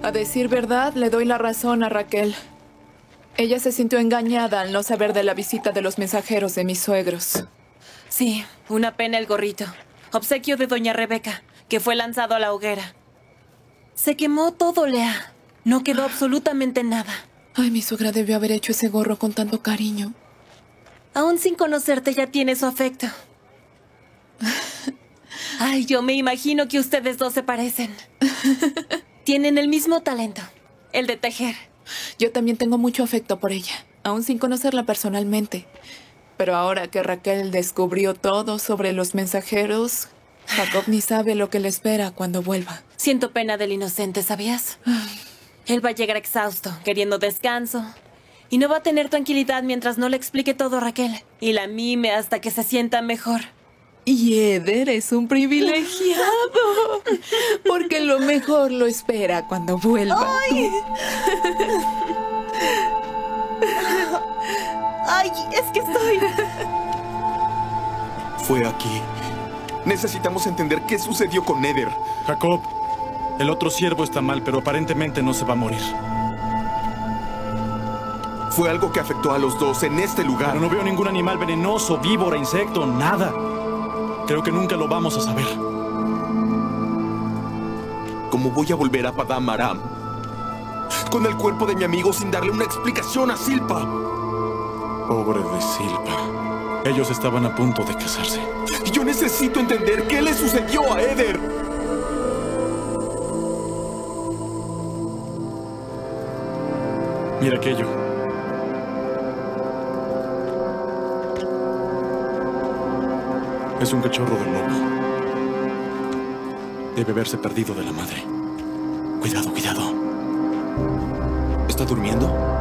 A decir verdad, le doy la razón a Raquel. Ella se sintió engañada al no saber de la visita de los mensajeros de mis suegros. Sí, una pena el gorrito. Obsequio de doña Rebeca, que fue lanzado a la hoguera. Se quemó todo, Lea. No quedó absolutamente nada. Ay, mi suegra debió haber hecho ese gorro con tanto cariño. Aún sin conocerte ya tiene su afecto. Ay, yo me imagino que ustedes dos se parecen. Tienen el mismo talento, el de tejer. Yo también tengo mucho afecto por ella, aún sin conocerla personalmente. Pero ahora que Raquel descubrió todo sobre los mensajeros, Jacob ni sabe lo que le espera cuando vuelva. Siento pena del inocente, ¿sabías? Él va a llegar exhausto, queriendo descanso. Y no va a tener tranquilidad mientras no le explique todo a Raquel. Y la mime hasta que se sienta mejor. Y Eder es un privilegiado, porque lo mejor lo espera cuando vuelva. ¡Ay! ¡Ay! Es que estoy... Fue aquí. Necesitamos entender qué sucedió con Eder. Jacob, el otro siervo está mal, pero aparentemente no se va a morir. Fue algo que afectó a los dos en este lugar. Pero no veo ningún animal venenoso, víbora, insecto, nada. Creo que nunca lo vamos a saber. ¿Cómo voy a volver a Padam Aram con el cuerpo de mi amigo sin darle una explicación a Silpa? Pobre de Silpa. Ellos estaban a punto de casarse. Yo necesito entender qué le sucedió a Eder. Mira aquello. Es un cachorro de lobo. Debe haberse perdido de la madre. Cuidado, cuidado. ¿Está durmiendo?